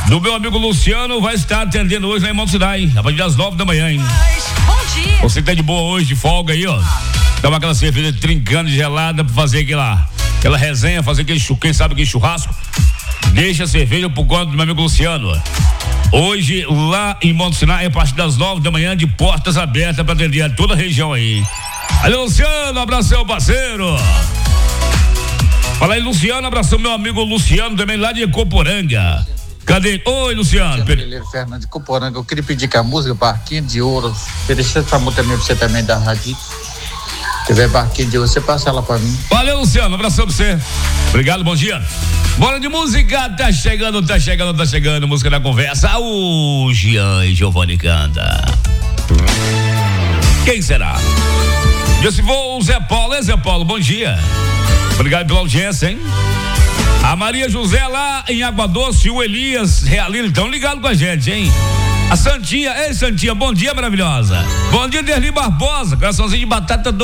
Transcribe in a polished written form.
do meu amigo Luciano, vai estar atendendo hoje lá em Monte Sinai, a partir das 9 da manhã, hein? Bom dia. Você que tá de boa hoje, de folga aí, ó. Toma aquela cerveja trincando gelada pra fazer aquela resenha, fazer quem sabe aquele churrasco. Deixa a cerveja pro conta do meu amigo Luciano. Hoje, lá em Monte Sinai, a partir das 9 da manhã, de portas abertas pra atender a toda a região aí. Alô, Luciano, abração, parceiro. Fala aí, Luciano, abração, meu amigo Luciano, também lá de Coporanga. Cadê? Oi, Luciano. Fernando de Coporanga, eu queria pedir que a música Barquinho de Ouro, deixa essa música também pra você também da rádio. Se tiver Barquinho de Ouro, você passa ela pra mim. Valeu, Luciano, abração pra você. Obrigado, bom dia. Bora de música, tá chegando, música da conversa. O Jean e Giovanni canta. Quem será? Eu se vou o Zé Paulo, bom dia. Obrigado pela audiência, hein? A Maria José lá em Água Doce, o Elias Realino, estão ligados com a gente, hein? A Santinha, ei Santinha, bom dia maravilhosa. Bom dia, Derli Barbosa, coraçãozinho de batata doce.